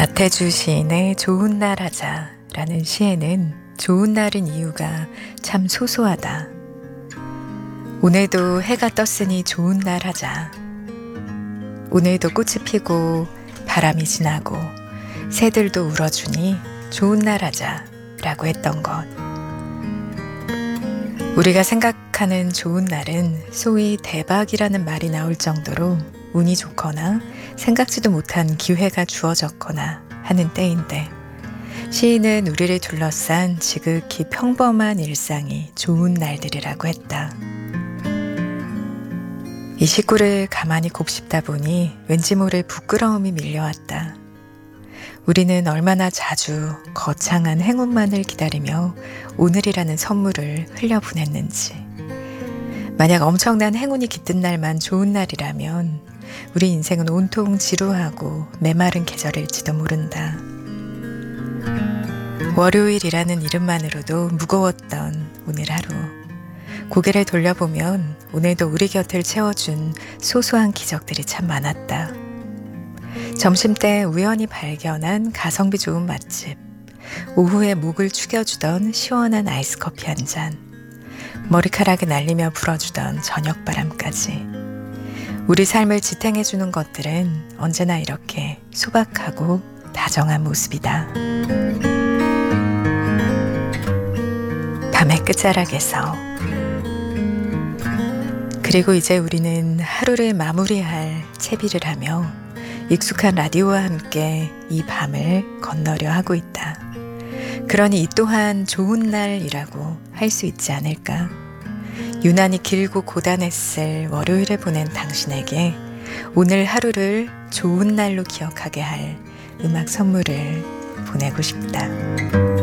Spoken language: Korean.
나태주 시인의 좋은 날 하자라는 시에는 좋은 날인 이유가 참 소소하다. 오늘도 해가 떴으니 좋은 날 하자. 오늘도 꽃이 피고 바람이 지나고 새들도 울어주니 좋은 날 하자 라고 했던 것. 우리가 생각하는 좋은 날은 소위 대박이라는 말이 나올 정도로 운이 좋거나 생각지도 못한 기회가 주어졌거나 하는 때인데, 시인은 우리를 둘러싼 지극히 평범한 일상이 좋은 날들이라고 했다. 이 시구를 가만히 곱씹다 보니 왠지 모를 부끄러움이 밀려왔다. 우리는 얼마나 자주 거창한 행운만을 기다리며 오늘이라는 선물을 흘려보냈는지. 만약 엄청난 행운이 깃든 날만 좋은 날이라면 우리 인생은 온통 지루하고 메마른 계절일지도 모른다. 월요일이라는 이름만으로도 무거웠던 오늘 하루. 고개를 돌려보면 오늘도 우리 곁을 채워준 소소한 기적들이 참 많았다. 점심때 우연히 발견한 가성비 좋은 맛집, 오후에 목을 축여주던 시원한 아이스커피 한 잔, 머리카락을 날리며 불어주던 저녁바람까지. 우리 삶을 지탱해주는 것들은 언제나 이렇게 소박하고 다정한 모습이다. 밤의 끝자락에서. 그리고 이제 우리는 하루를 마무리할 채비를 하며 익숙한 라디오와 함께 이 밤을 건너려 하고 있다. 그러니 이 또한 좋은 날이라고 할 수 있지 않을까? 유난히 길고 고단했을 월요일을 보낸 당신에게 오늘 하루를 좋은 날로 기억하게 할 음악 선물을 보내고 싶다.